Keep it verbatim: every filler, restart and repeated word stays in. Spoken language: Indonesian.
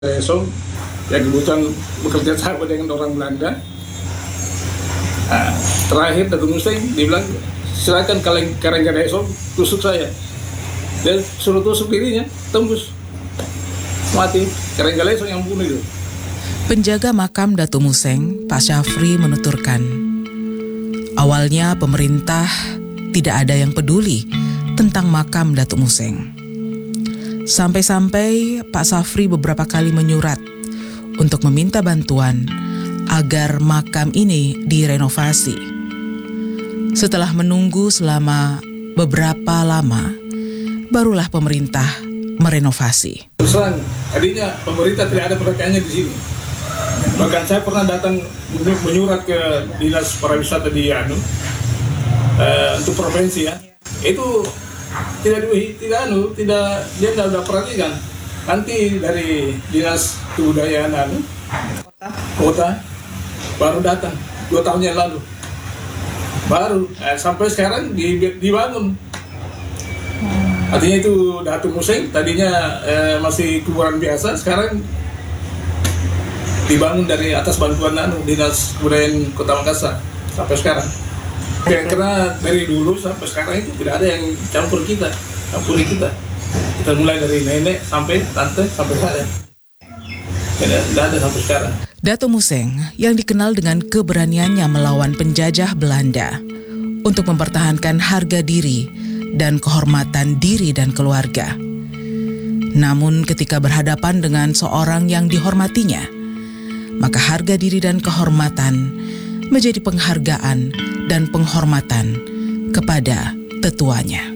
Esok yang kebetulan bekerja sama dengan orang Belanda. Nah, terakhir Datu Museng dia bilang silakan kalian Karanggana esok tusuk saya. Dia suruh tusuk dirinya, tembus mati. Karanggana esok yang bunuh itu. Penjaga makam Datu Museng, Pak Syafri menuturkan, awalnya pemerintah tidak ada yang peduli tentang makam Datu Museng. Sampai-sampai Pak Syafri beberapa kali menyurat untuk meminta bantuan agar makam ini direnovasi. Setelah menunggu selama beberapa lama, barulah pemerintah merenovasi. Terus tadinya pemerintah tidak ada perhatiannya di sini. Bahkan saya pernah datang menyurat ke dinas pariwisata di Anu uh, untuk provinsi ya. Itu tidak di, tidak anu, tidak dia tidak ada perhatikan. Nanti dari dinas kebudayaan anu kota, kota baru datang dua tahun yang lalu. Baru eh, sampai sekarang dibangun. Artinya itu Datu Museng tadinya eh, masih kuburan biasa, sekarang dibangun dari atas bantuan anu dinas kebudayaan Kota Makassar sampai sekarang. Ya, karena dari dulu sampai sekarang itu tidak ada yang campur kita, campuri kita. Kita mulai dari nenek sampai tante sampai saya. Tidak, tidak ada sampai sekarang. Datu Museng yang dikenal dengan keberaniannya melawan penjajah Belanda untuk mempertahankan harga diri dan kehormatan diri dan keluarga. Namun ketika berhadapan dengan seorang yang dihormatinya, maka harga diri dan kehormatan menjadi penghargaan dan penghormatan kepada tetuanya.